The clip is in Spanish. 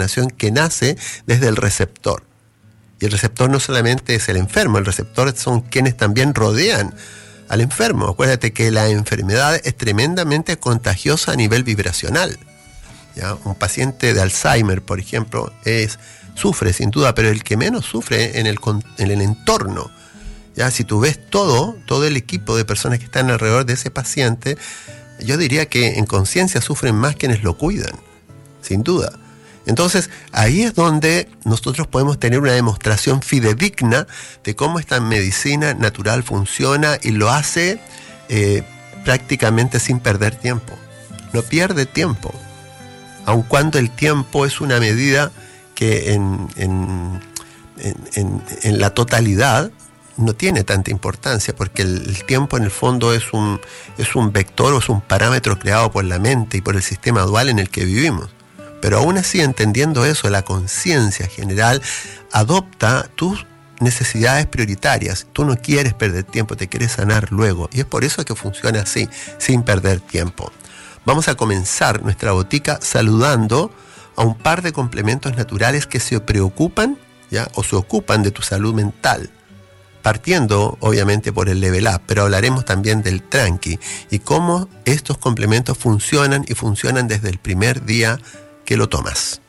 sanación que nace desde el receptor. Y el receptor no solamente es el enfermo, el receptor son quienes también rodean al enfermo. Acuérdate que la enfermedad es tremendamente contagiosa a nivel vibracional, ¿ya? Un paciente de Alzheimer, por ejemplo, sufre sin duda, pero el que menos sufre en el entorno. Ya, si tú ves todo el equipo de personas que están alrededor de ese paciente, yo diría que en conciencia sufren más quienes lo cuidan, sin duda. Entonces, ahí es donde nosotros podemos tener una demostración fidedigna de cómo esta medicina natural funciona y lo hace prácticamente sin perder tiempo. No pierde tiempo, aun cuando el tiempo es una medida que en la totalidad no tiene tanta importancia, porque el tiempo en el fondo es un vector o es un parámetro creado por la mente y por el sistema dual en el que vivimos. Pero aún así, entendiendo eso, la conciencia general adopta tus necesidades prioritarias. Tú no quieres perder tiempo, te quieres sanar luego. Y es por eso que funciona así, sin perder tiempo. Vamos a comenzar nuestra botica saludando a un par de complementos naturales que se preocupan, ¿ya? O se ocupan de tu salud mental. Partiendo, obviamente, por el Level Up, pero hablaremos también del Tranqui y cómo estos complementos funcionan y funcionan desde el primer día que lo tomas.